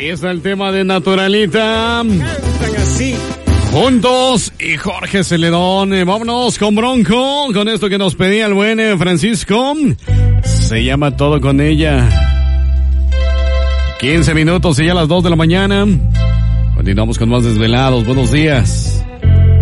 Ahí está el tema de Naturalita. Cantan así. Juntos y Jorge Celedón. Vámonos con Bronco, con esto que nos pedía el buen Francisco. Se llama Todo con ella. 15 minutos y ya a las 2 de la mañana. Continuamos con más Desvelados. Buenos días.